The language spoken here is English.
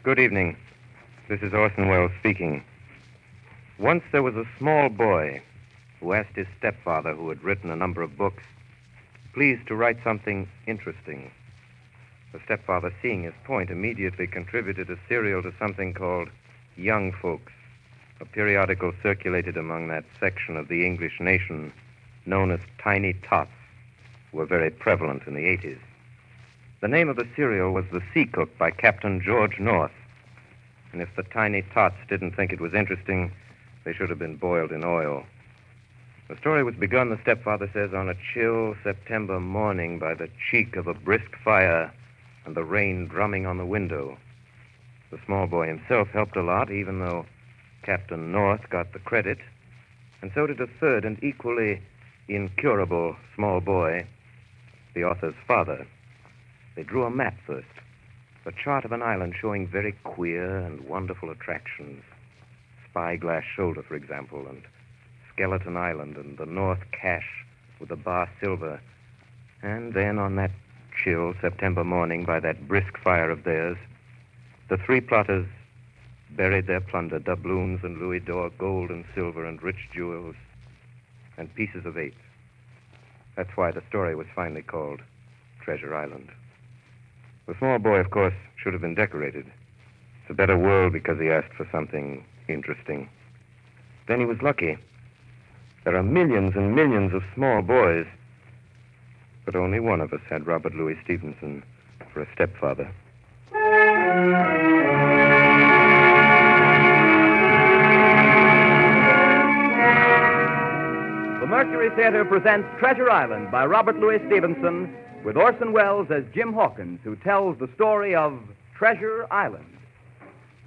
Good evening. This is Orson Welles speaking. Once there was a small boy who asked his stepfather, who had written a number of books, please to write something interesting. The stepfather, seeing his point, immediately contributed a serial to something called Young Folks, a periodical circulated among that section of the English nation known as Tiny Tots, who were very prevalent in the 80s. The name of the serial was The Sea Cook by Captain George North. And if the Tiny Tots didn't think it was interesting, they should have been boiled in oil. The story was begun, the stepfather says, on a chill September morning by the cheek of a brisk fire and the rain drumming on the window. The small boy himself helped a lot, even though Captain North got the credit, and so did a third and equally incurable small boy, the author's father. They drew a map first, a chart of an island showing very queer and wonderful attractions. Spyglass Shoulder, for example, and Skeleton Island, and the North Cache with the bar silver. And then on that chill September morning, by that brisk fire of theirs, the three plotters buried their plunder, doubloons and louis d'or, gold and silver and rich jewels, and pieces of eight. That's why the story was finally called Treasure Island. The small boy, of course, should have been decorated. It's a better world because he asked for something interesting. Then he was lucky. There are millions and millions of small boys, but only one of us had Robert Louis Stevenson for a stepfather. The Mercury Theater presents Treasure Island by Robert Louis Stevenson, with Orson Welles as Jim Hawkins, who tells the story of Treasure Island.